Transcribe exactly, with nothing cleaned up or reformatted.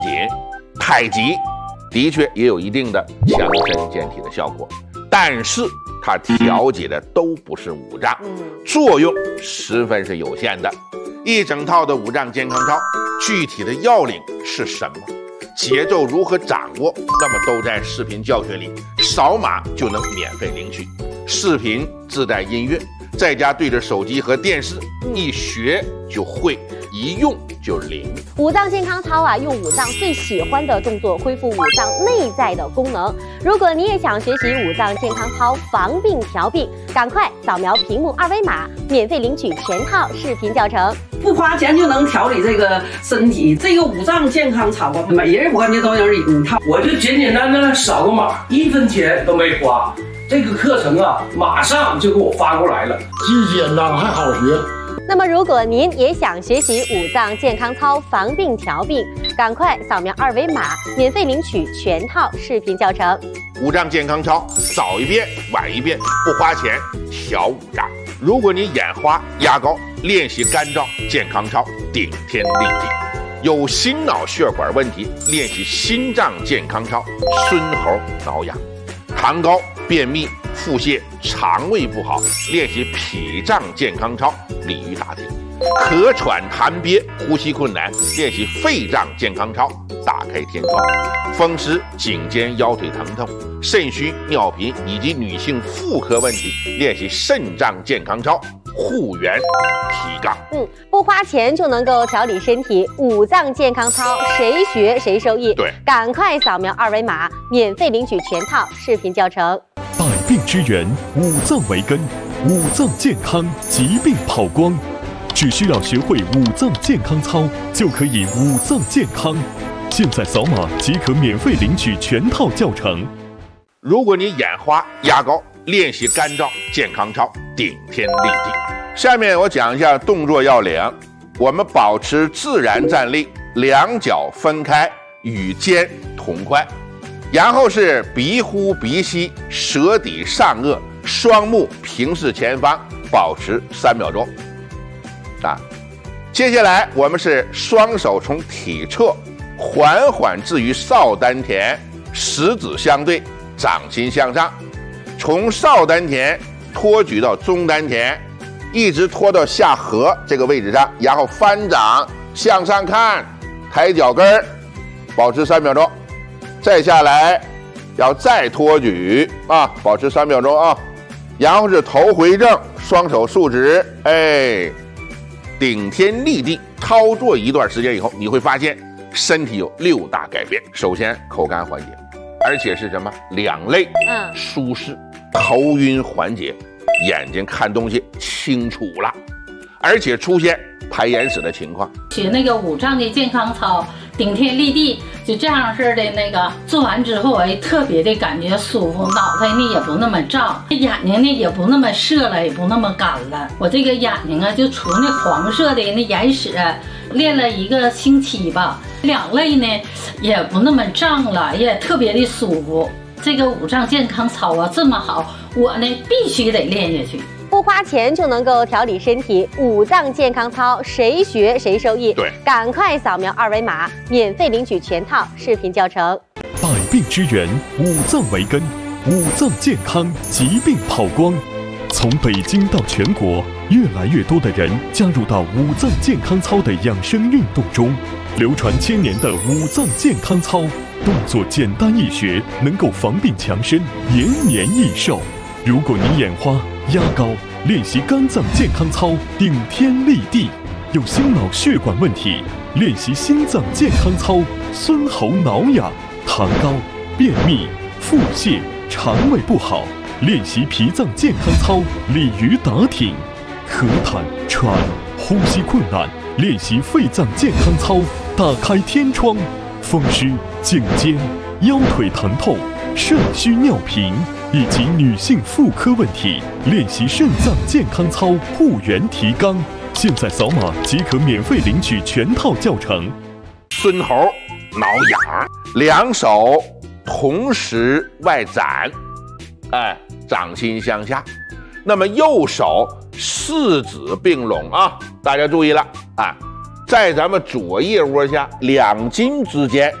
紧。太极的确也有一定的强身健体的效果，但是它调节的都不是五脏，作用十分是有限的。一整套的五脏健康操，具体的要领是什么？节奏如何掌握？那么都在视频教学里，扫码就能免费领取。视频自带音乐，在家对着手机和电视，一学就会，一用就灵。 五脏健康操啊，用五脏最喜欢的动作恢复五脏内在的功能。如果你也想学习五脏健康操防病调病，赶快扫描屏幕二维码，免费领取全套视频教程。 不花钱就能调理这个身体，这个五脏健康操啊，每人我感觉都有一套。 我就简简单单扫个码，一分钱都没花。这个课程啊，马上就给我发过来了， 既简单还好学。 那么，如果您也想学习五脏健康操防病调病，赶快扫描二维码，免费领取全套视频教程。 五脏健康操早一遍晚一遍，不花钱调五脏。如果你眼花压高，练习干燥健康操顶天立地；有心脑血管问题，练习心脏健康操孙猴挠痒；糖高便秘腹泻肠胃不好，练习脾脏健康操鲤鱼打挺；咳喘痰憋呼吸困难，练习肺脏健康操打开天窗；风湿颈肩腰腿疼痛、肾虚尿频以及女性妇科问题，练习肾脏健康操护元提杠。 嗯，不花钱就能够调理身体，五脏健康操谁学谁受益。 对， 赶快扫描二维码，免费领取全套视频教程。 百病之源，五脏为根，五脏健康，疾病跑光。只需要学会五脏健康操，就可以五脏健康。现在扫码即可免费领取全套教程。 如果你眼花压高，练习干燥健康操顶天立地。下面我讲一下动作要领。我们保持自然站立，两脚分开，与肩同宽，然后是鼻呼鼻吸，舌抵上颚，双目平视前方，保持三秒钟。啊，接下来我们是双手从体侧缓缓置于少丹田，食指相对，掌心向上，从少丹田托举到中丹田，一直拖到下颌这个位置上，然后翻掌向上看，抬脚跟儿，保持三秒钟。再下来要再托举啊，保持三秒钟啊。然后是头回正，双手竖直，哎，顶天立地。操作一段时间以后，你会发现身体有六大改变。首先口干缓解，而且是什么？两肋嗯舒适，头晕缓解，眼睛看东西清楚了，而且出现排眼屎的情况。 学那个五脏的健康操，顶天立地，就这样式的那个做完之后，哎，特别的感觉舒服，脑袋呢也不那么胀，眼睛呢也不那么涩了，也不那么干了。我这个眼睛啊，就除那黄色的那眼屎，练了一个星期吧，两肋呢也不那么胀了，也特别的舒服。这个五脏健康操啊这么好，我呢必须得练下去。 不花钱就能够调理身体，五脏健康操谁学谁受益。 对， 赶快扫描二维码，免费领取全套视频教程。 百病之源，五脏为根，五脏健康，疾病跑光。从北京到全国，越来越多的人加入到五脏健康操的养生运动中。流传千年的五脏健康操，动作简单易学，能够防病强身，延年益寿。如果你眼花压高，练习肝脏健康操顶天立地；有心脑血管问题，练习心脏健康操孙猴挠痒；糖高、便秘、腹泻、肠胃不好，练习脾脏健康操鲤鱼打挺；咳痰、喘、呼吸困难，练习肺脏健康操打开天窗；风湿、颈肩、腰腿疼痛、肾虚尿频以及女性妇科问题，练习肾脏健康操护元提肛。现在扫码即可免费领取全套教程。 孙猴挠痒，两手同时外展，哎，掌心向下。那么右手四指并拢啊，大家注意了啊， 在咱们左腋窝下两筋之间